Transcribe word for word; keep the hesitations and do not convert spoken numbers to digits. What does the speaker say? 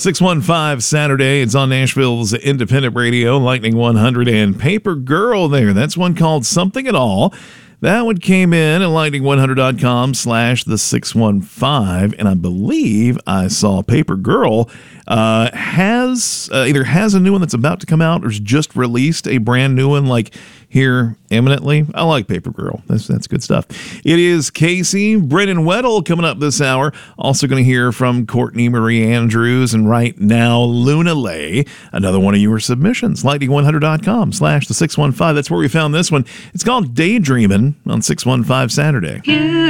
six one five Saturday. It's on Nashville's independent radio, Lightning one hundred, and Paper Girl there. That's one called Something at All. That one came in at lightning one hundred dot com slash the six one five, and I believe I saw Paper Girl uh, has uh, either has a new one that's about to come out or has just released a brand new one, like here imminently. I like Paper Girl. That's that's good stuff. It is Casey, Brennan Weddle coming up this hour. Also going to hear from Courtney Marie Andrews, and right now Luna Lay, another one of your submissions. lightning one hundred dot com slash the six one five. That's where we found this one. It's called Daydreamin' on six one five Saturday. You